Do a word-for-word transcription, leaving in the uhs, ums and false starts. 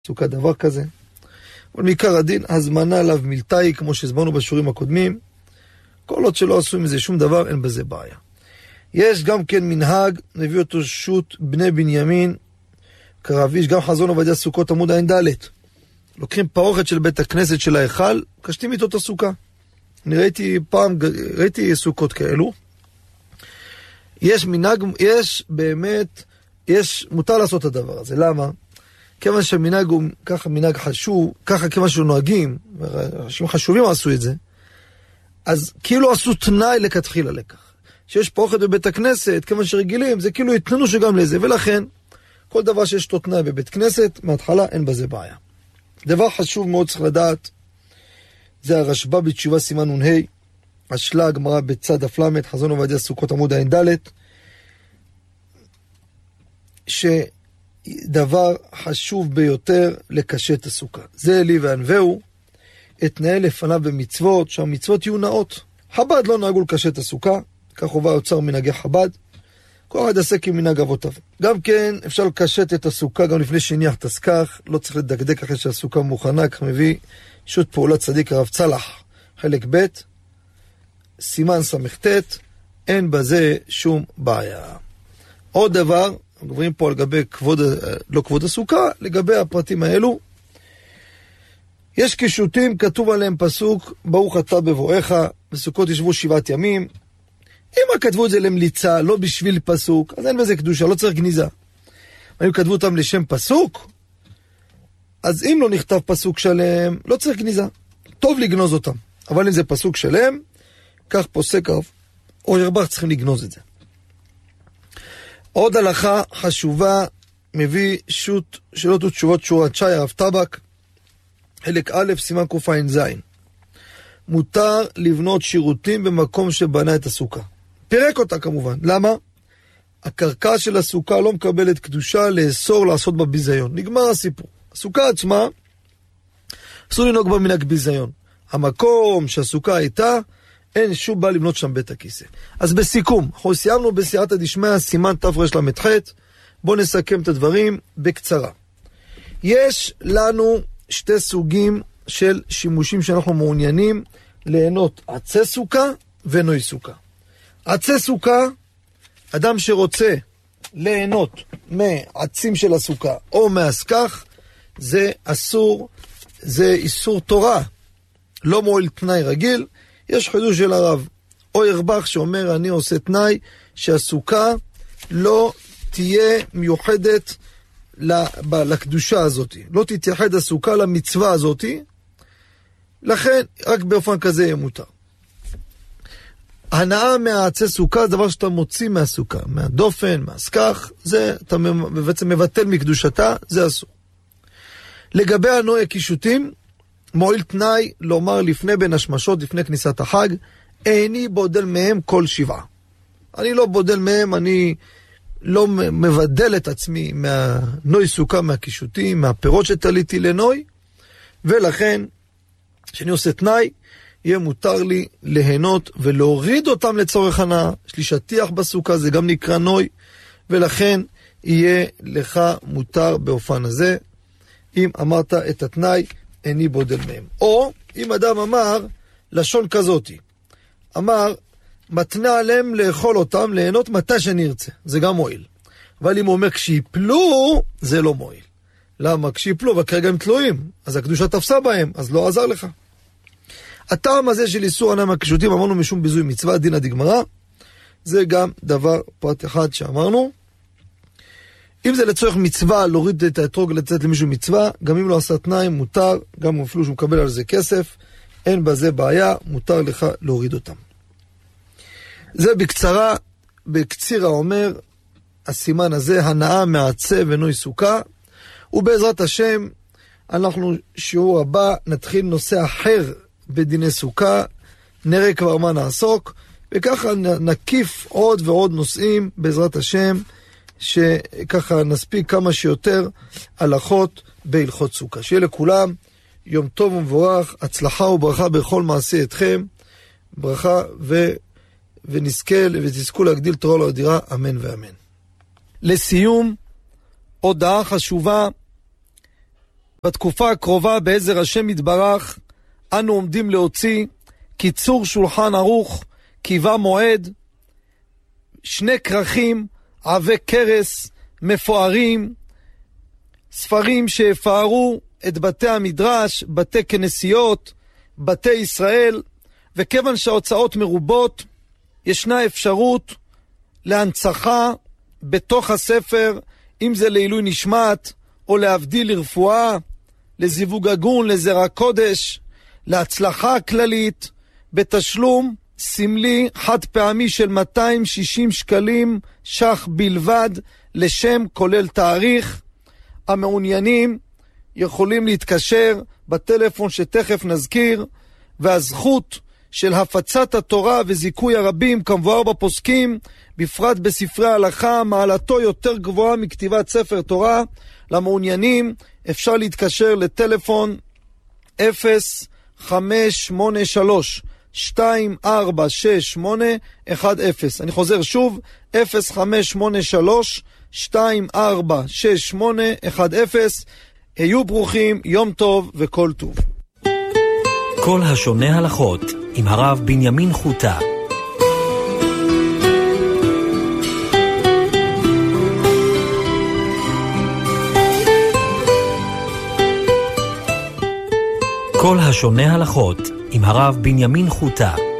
סוכה דבר כזה. אבל מעיקר הדין, הזמנה עליו מלתאי, כמו שהזמנו בשיעורים הקודמים. כל עוד שלא עשו עם זה שום דבר, אין בזה בעיה. יש גם כן מנהג, מביא אותו שו"ת בני בנימין, קרביש, גם חזון עובדיה סוכות עמוד עין ד'. לוקחים פרוכת של בית הכנסת של ההיכל, קשתים איתו את הסוכה. אני ראיתי פעם, ראיתי סוכות כאלו. יש מנהג, יש באמת, יש, מותר לעשות את הדבר הזה. למה? כיוון שהמנהג הוא ככה מנהג חשוב, ככה כיוון שהוא נוהגים, אנשים חשובים עשו את זה, אז כאילו עשו תנאי לכתחילה לכך. שיש פרוכת בבית הכנסת, כיוון שרגילים, זה כאילו יתננו שגם לזה, ולכן, כל דבר שיש לו תנאי בבית כנסת, מההתחלה אין בזה בעיה. דבר חשוב מאוד צריך לדעת, זה הרשב"א בתשובה סימן נ"ה, השלה הגמרא בצד הפלמת, חזון עובדיה סוכות עמוד עין ד', שדבר חשוב ביותר לקשט הסוכה. זה לי וענווהו, אתנהל לפניו במצוות, שהמצוות יהיו נאות. חב"ד לא נהגו לקשט הסוכה, כך הובא יוצר מנהגי חב"ד, כל אחד עשה כמנהג אבותיו. גם כן אפשר לקשט את הסוכה גם לפני שהניח את הסכך, לא צריך לדקדק אחרי שהסוכה מוכנה, כך מביא שו"ת פעולת צדיק הרב צלח, חלק ב', סימן סמ"ט, אין בזה שום בעיה. עוד דבר, מדברים פה לגבי כבוד, לא כבוד הסוכה, לגבי הפרטים האלו, יש קישוטים, כתוב עליהם פסוק, ברוך אתה בבואך, בסוכות ישבו שבעת ימים. אם רק כתבו את זה למליצה, לא בשביל פסוק, אז אין בזה קדושה, לא צריך גניזה. אם כתבו אותם לשם פסוק, אז אם לא נכתב פסוק שלם, לא צריך גניזה. טוב לגנוז אותם. אבל אם זה פסוק שלם, כך פוסק הרב או ירבך צריכים לגנוז את זה. עוד הלכה חשובה, מביא שו"ת שאלות ותשובות שורת שי, הרב טבק, חלק א', סימן קע"ז. מותר לבנות שירותים במקום שבנה את הסוכה. פירק אותה כמובן. למה? הקרקע של הסוכה לא מקבלת קדושה לאסור לעשות בה ביזיון. נגמר הסיפור. הסוכה עצמה, אסור לנהוג בה מנהג ביזיון. המקום שהסוכה הייתה, אין שום בעיה לבנות שם בית הכיסא. אז בסיכום, אנחנו סיימנו בסייעתא דשמיא, סימן תרל"ח, בואו נסכם את הדברים בקצרה. יש לנו שתי סוגים של שימושים שאנחנו מעוניינים ליהנות, עצי סוכה ונוי סוכה. עצי סוכה, אדם שרוצה ליהנות מעצים של הסוכה או מהסכך, זה אסור, זה איסור תורה, לא מועיל תנאי רגיל. יש חידוש של הרב או ירבך שאומר אני עושה תנאי שהסוכה לא תהיה מיוחדת לקדושה הזאת, לא תתייחד הסוכה למצווה הזאת, לכן רק באופן כזה יהיה מותר. הנאה מהעצי סוכה זה דבר שאתה מוציא מהסוכה, מהדופן, מהסכך, זה אתה בעצם מבטל מקדושתה, זה אסור. לגבי הנוי הקישוטים, מועיל תנאי לומר לפני בין השמשות, לפני כניסת החג, איני בודל מהם כל שבעה. אני לא בודל מהם, אני לא מבדל את עצמי מהנוי סוכה, מהקישוטים, מהפירות שתליתי לנוי, ולכן, כשאני עושה תנאי, יהיה מותר לי ליהנות ולהוריד אותם לצורך הנאה. יש לי שטיח בסוכה, זה גם נקרא נוי, ולכן יהיה לך מותר באופן הזה, אם אמרת את התנאי, איני בודל מהם. או אם אדם אמר לשון כזאת, אמר מתנה עליהם לאכול אותם, ליהנות מתי שאני ארצה, זה גם מועיל. אבל אם הוא אומר כשיפלו, זה לא מועיל. למה? כשיפלו, וכרגע הם תלויים, אז הקדושה תפסה בהם, אז לא עזר לך. הטעם הזה של איסור הנאה מהקישוטים, אמרנו משום ביזוי מצווה, דינא דגמרא, זה גם דבר פרט אחד שאמרנו. אם זה לצורך מצווה, להוריד את האתרוג לצאת למישהו מצווה, גם אם לא עשה תנאי, מותר, גם אפילו שהוא מקבל על זה כסף, אין בזה בעיה, מותר לך להוריד אותם. זה בקצרה, בקציר האומר, הסימן הזה, הנאה מעצי ונוי סוכה, ובעזרת השם, אנחנו שיעור הבא, נתחיל נושא אחר בדיני סוכה, נראה כבר מה נעסוק, וככה נקיף עוד ועוד נושאים בעזרת השם, שככה נספיק כמה שיותר הלכות בהלכות סוכה. שיהיה לכולם יום טוב ומבורך, הצלחה וברכה בכל מעשי אתכם, ברכה ו... ונזכה ותזכו להגדיל תורה ולאדירה, אמן ואמן. לסיום, הודעה חשובה, בתקופה הקרובה בעזר השם יתברך, אנו עומדים להוציא קיצור שולחן ערוך, קיבה מועד, שני כרכים, עבי קרס, מפוארים, ספרים שיפארו את בתי המדרש, בתי כנסיות, בתי ישראל, וכיוון שההוצאות מרובות, ישנה אפשרות להנצחה בתוך הספר, אם זה לעילוי נשמת, או להבדיל לרפואה, לזיווג הגון, לזרע קודש, להצלחה כללית, בתשלום סמלי חד פעמי של מאתיים ושישים שקלים שח בלבד, לשם כולל תאריך. המעוניינים יכולים להתקשר בטלפון שתכף נזכיר, והזכות של הפצת התורה וזיכוי הרבים כמבואר בפוסקים, בפרט בספרי ההלכה, מעלתו יותר גבוהה מכתיבת ספר תורה. למעוניינים אפשר להתקשר לטלפון אפס חמש שמונה שלוש שתיים ארבע שש שמונה אחת אפס. אני חוזר שוב, אפס חמש שמונה שלוש שתיים ארבע שש שמונה אחת אפס. היו ברוכים, יום טוב וכל טוב. כל השונה הלכות עם הרב בנימין חוטה. כל השונה הלכות עם הרב בנימין חוטה.